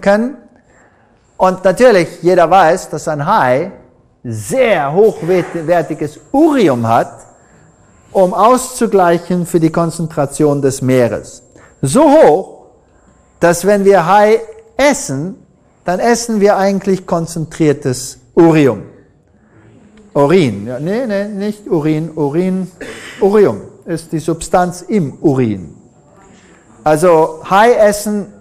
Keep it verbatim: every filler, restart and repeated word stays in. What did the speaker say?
können. Und natürlich, jeder weiß, dass ein Hai sehr hochwertiges Urium hat, um auszugleichen für die Konzentration des Meeres. So hoch, dass wenn wir Hai essen, dann essen wir eigentlich konzentriertes Urium. Urin, ja, nee, nee, nicht Urin, Urin, Urium ist die Substanz im Urin. Also Hai essen